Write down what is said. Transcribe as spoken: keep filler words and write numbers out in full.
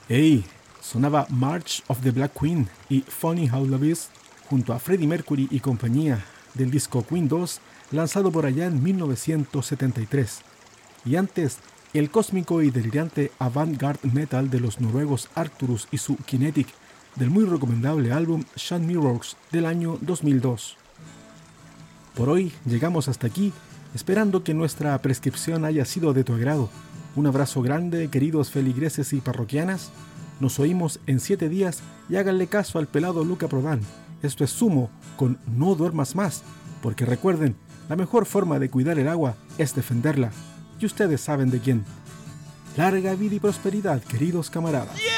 Hey, sonaba March of the Black Queen y Funny How Love Is junto a Freddie Mercury y compañía del disco Queen dos, lanzado por allá en mil novecientos setenta y tres. Y antes, el cósmico y delirante avant-garde metal de los noruegos Arcturus y su Kinetic del muy recomendable álbum Shun Mirrors del año dos mil dos. Por hoy llegamos hasta aquí, esperando que nuestra prescripción haya sido de tu agrado. Un abrazo grande, queridos feligreses y parroquianas. Nos oímos en siete días y háganle caso al pelado Luca Prodan. Esto es Sumo con No Duermas Más, porque recuerden, la mejor forma de cuidar el agua es defenderla. Y ustedes saben de quién. Larga vida y prosperidad, queridos camaradas.